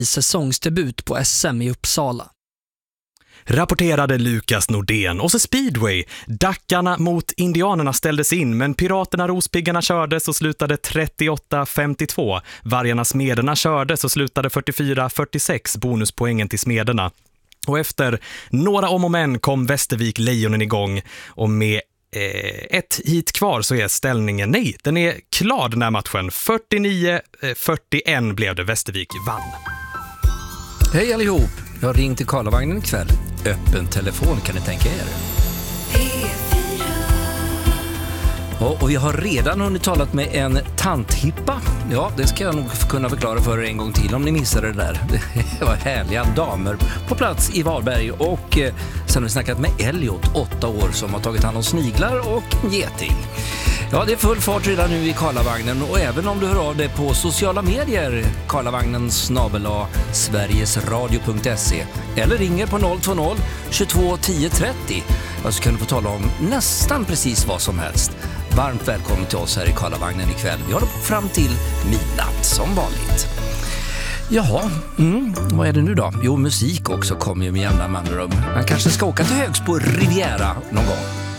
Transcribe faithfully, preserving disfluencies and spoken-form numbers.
säsongsdebut på S M i Uppsala. Rapporterade Lukas Nordén. Och så speedway. Dackarna mot indianerna ställdes in, men piraterna Rospiggarna kördes och slutade trettioåtta femtiotvå. Vargarna Smederna kördes och slutade fyrtiofyra fyrtiosex, bonuspoängen till Smederna. Och efter några om och men kom Västervik Lejonen igång, och med eh, ett hit kvar så är ställningen, nej, den är klar den här matchen. fyrtionio fyrtioett blev det, Västervik vann. Hej allihop, jag har ringt till Karlavagnen ikväll. Öppen telefon, kan ni tänka er? Och vi har redan hunnit talat med en tanthippa. Ja, det ska jag nog kunna förklara för er en gång till om ni missade det där. Det var härliga damer på plats i Varberg. Och eh, sen har vi snackat med Elliot, åtta år, som har tagit hand om sniglar och geting. Ja, det är full fart redan nu i Karlavagnen, och även om du hör av dig på sociala medier, Karlavagnen snabel a sverigesradio punkt se, eller ringer på noll två noll tjugotvå tio trettio, så kan du få tala om nästan precis vad som helst. Varmt välkommen till oss här i Karlavagnen ikväll. Vi håller på fram till midnatt som vanligt. Jaha, mm, vad är det nu då? Jo, musik också kommer ju med jämna mellanrum. Man kanske ska åka till Högsbo Riviera någon gång.